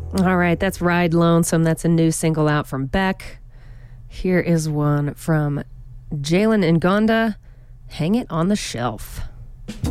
All right, that's Ride Lonesome. That's a new single out from Beck. Here is one from Jalen and Gonda, Hang It on the Shelf.